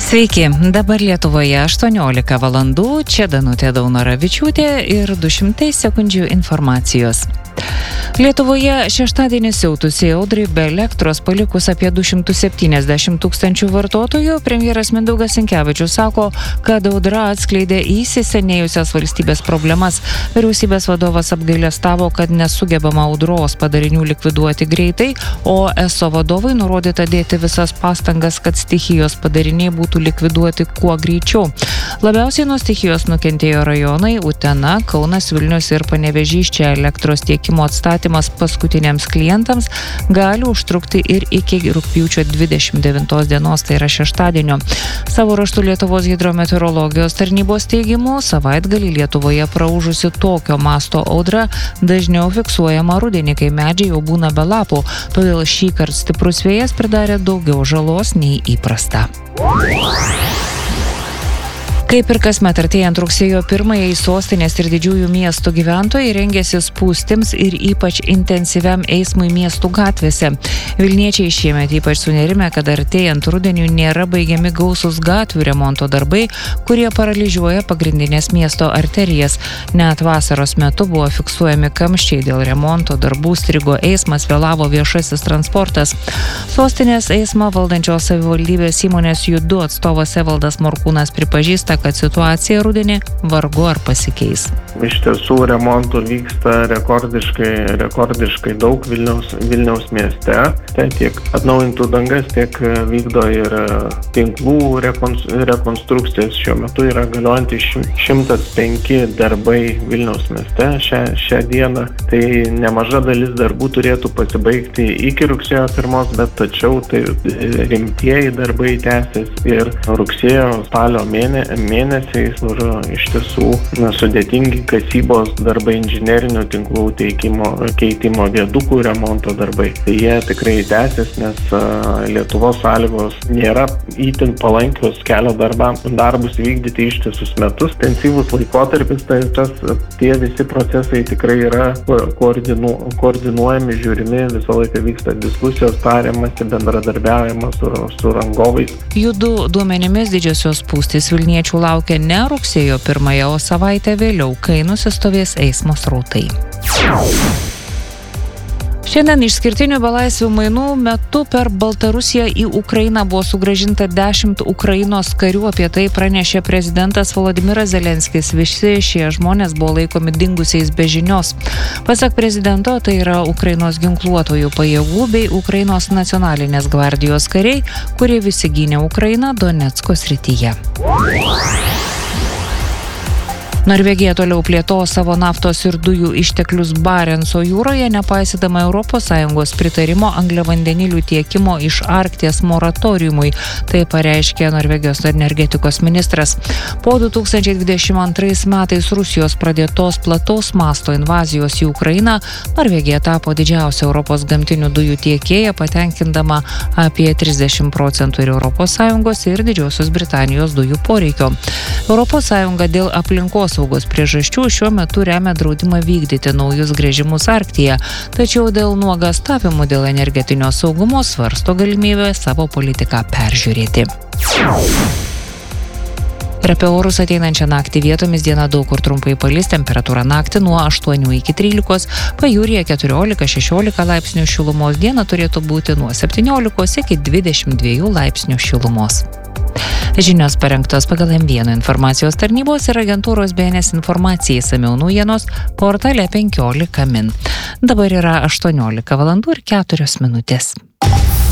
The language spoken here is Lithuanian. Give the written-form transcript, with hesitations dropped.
Sveiki, dabar Lietuvoje 18 valandų, čia Danutė Daunoravičiūtė ir 200 sekundžių informacijos. Lietuvoje šeštadienį siautusiai audrai be elektros palikus apie 270 tūkstančių vartotojų, premjeras Mindaugas Sinkevičius sako, kad audra atskleidė įsisenėjusias valstybės problemas. Vyriausybės vadovas apgailestavo, kad nesugebama audros padarinių likviduoti greitai, o ESO vadovai nurodyta dėti visas pastangas, kad stichijos padariniai būtų likviduoti kuo greičiau. Labiausiai nuo stichijos nukentėjo rajonai Utena, Kaunas, Vilnius ir Panevėžys. Čia elektros tiekimo atstatymas paskutiniams klientams gali užtrukti ir iki rugpjūčio 29 dienos, tai yra šeštadienio. Savo ruožtu Lietuvos hidrometeorologijos tarnybos teigimu, savaitgalį Lietuvoje praūžusi tokio masto audra dažniau fiksuojama rudenį, kai medžiai jau būna be lapų, todėl šįkart stiprus vėjas pridarė daugiau žalos nei įprasta. Kaip ir kasmet artėjant rugsėjo 1-ąją į sostinės ir didžiųjų miestų gyventojai rengėsi spūstims ir ypač intensyviam eismui miestų gatvėse. Vilniečiai šiemet ypač sunerime, kad artėjant rudeniui nėra baigiami gausūs gatvių remonto darbai, kurie paralyžiuoja pagrindinės miesto arterijas. Net vasaros metu buvo fiksuojami kamščiai dėl remonto darbų, strigo eismas, vėlavo viešasis transportas. Sostinės eismą valdančios savivaldybės įmonės Judu atstovas Evaldas Morkūnas pripažįsta, kad situacija rudenį vargu ar pasikeis. Iš tiesų remontų vyksta rekordiškai daug Vilniaus mieste. Tai tiek atnaujintų dangas, tiek vykdo ir tinklų rekonstrukcijas. Šiuo metu yra galiojantys 105 darbai Vilniaus mieste šią dieną. Tai nemaža dalis darbų turėtų pasibaigti iki rugsėjo 1, bet tačiau tai rimtieji darbai tęsis ir rugsėjo spalio mėnesiais, kur iš tiesų sudėtingi kasybos darbai, inžinerinių tinklų keitimo, viadukų remonto darbai. Tai jie tikrai tęsis, nes Lietuvos sąlygos nėra itin palankios kelio darbus vykdyti ištisus metus. Intensyvus laikotarpis, tai tie visi procesai tikrai yra koordinuojami, žiūrimi, visą laiką vyksta diskusijos, tariamasi, bendradarbiavimas su rangovais. Judu duomenimis didžiosios spūstys Vilniečių laukia ne rugsėjo 1, o savaitę vėliau, kai nusistovės eismo srautai. Šiandien išskirtinių belaisvių mainų metu per Baltarusiją į Ukrainą buvo sugrąžinta 10 Ukrainos karių, apie tai pranešė prezidentas Volodymyras Zelenskis. Visi šie žmonės buvo laikomi dingusiais be žinios. Pasak prezidento, tai yra Ukrainos ginkluotojų pajėgų bei Ukrainos nacionalinės gvardijos kariai, kurie visi gynė Ukrainą Donecko srityje. Norvegija toliau plėtos savo naftos ir dujų išteklius Barenco jūroje, nepaisydama ES pritarimo angliavandenilių tiekimo iš Arkties moratoriumui. Tai pareiškė Norvegijos energetikos ministras. Po 2022 metais Rusijos pradėtos plataus masto invazijos į Ukrainą, Norvegija tapo didžiausia Europos gamtinių dujų tiekėja, patenkindama apie 30% ir ES ir Didžiosios Britanijos dujų poreikio. ES dėl aplinkos saugos priežasčių šiuo metu remia draudimą vykdyti naujus gręžimus Arktyje, tačiau dėl nuogąstavimų dėl energetinio saugumo svarsto galimybę savo politiką peržiūrėti. Ir apie orus ateinančią naktį vietomis diena daug kur trumpai palis, temperatūra naktį nuo 8 iki 13, pajūryje 14-16 laipsnių šilumos, diena turėtų būti nuo 17 iki 22 laipsnių šilumos. Žinios parengtos pagal M1 informacijos tarnybos ir agentūros BNS informacijai, išsamiau naujienos portale 15 min. Dabar yra 18 valandų ir 4 minutės.